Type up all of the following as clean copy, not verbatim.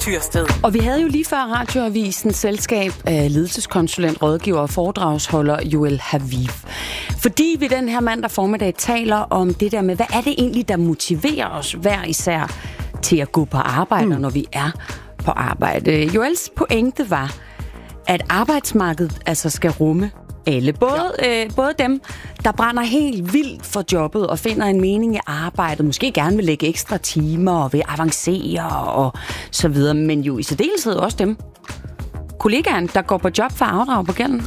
Tyrsted. Og vi havde jo lige før Radioavisen selskab af ledelseskonsulent, rådgiver og foredragsholder Joel Haviv. Fordi vi den her mandag formiddag taler om det der med, hvad er det egentlig, der motiverer os hver især til at gå på arbejde, når vi er på arbejde. Joels pointe var, at arbejdsmarkedet altså skal rumme alle. Både dem, der brænder helt vildt for jobbet og finder en mening i arbejdet, måske gerne vil lægge ekstra timer og vil avancere og så videre, men jo i særdeleshed også dem, kollegaen, der går på job for at afdrage på gælden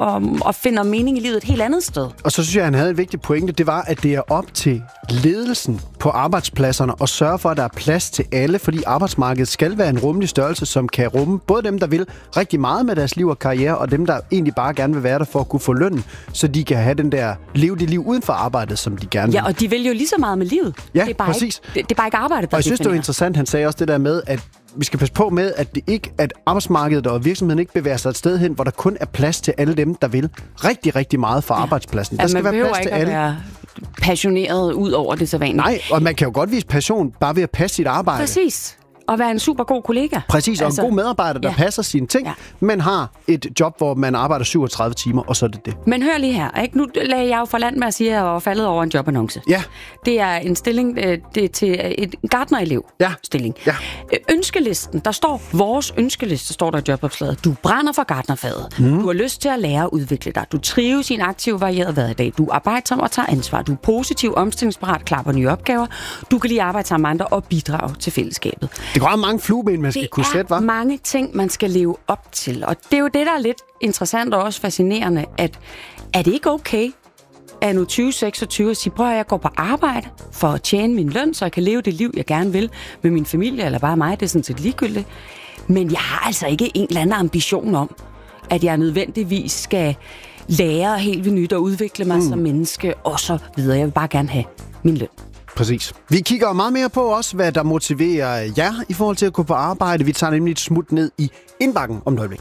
og finder mening i livet et helt andet sted. Og så synes jeg, han havde en vigtig pointe, det var, at det er op til ledelsen på arbejdspladserne at sørge for, at der er plads til alle, fordi arbejdsmarkedet skal være en rummelig størrelse, som kan rumme både dem, der vil rigtig meget med deres liv og karriere, og dem, der egentlig bare gerne vil være der for at kunne få løn, så de kan have den der leve det liv uden for arbejdet, som de gerne vil. Ja, og de vil jo lige så meget med livet. Ja, det er bare præcis. Ikke, det er bare ikke arbejdet, der og jeg synes, det var interessant, han sagde også det der med, at vi skal passe på med, at arbejdsmarkedet og virksomheden ikke bevæger sig et sted hen, hvor der kun er plads til alle dem, der vil rigtig, rigtig meget for arbejdspladsen. Der skal være plads til alle. Være passioneret ud over det sædvanlige. Nej, og man kan jo godt vise passion bare ved at passe sit arbejde. Præcis. Og være en super god kollega. Præcis, og en god medarbejder, der passer sine ting, men har et job, hvor man arbejder 37 timer, og så er det det. Men hør lige her, ikke? Nu lagde jeg jo for land med at sige, at jeg var faldet over en jobannonce. Ja. Det er en stilling, det er til et gartnerelev-stilling. Ja. Ønskelisten, der står vores ønskeliste, står der i jobopslaget. Du brænder for gartnerfaget. Du har lyst til at lære at udvikle dig. Du trives i en aktiv, varieret hverdag. Du er arbejdsom og tager ansvar. Du er positiv, omstillingsparat, klar på nye opgaver. Du kan lige arbejde sammen med andre og bidrage til fællesskabet. Det går mange flueben, man skal kunne sætte, hva'? Det er mange ting, man skal leve op til. Og det er jo det, der er lidt interessant og også fascinerende, at er det ikke okay, at nu 2026 at sige, prøv at jeg går på arbejde for at tjene min løn, så jeg kan leve det liv, jeg gerne vil med min familie, eller bare mig, det er sådan set ligegyldigt. Men jeg har altså ikke en eller anden ambition om, at jeg nødvendigvis skal lære helt vildt nyt og udvikle mig som menneske, og så videre. Jeg vil bare gerne have min løn. Præcis. Vi kigger meget mere på også, hvad der motiverer jer i forhold til at gå på arbejde. Vi tager nemlig et smut ned i indbakken om et øjeblik.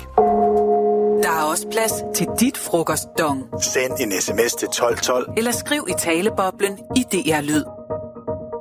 Der er også plads til dit frokostdong. Send en sms til 1212. Eller skriv i taleboblen i DR Lyd.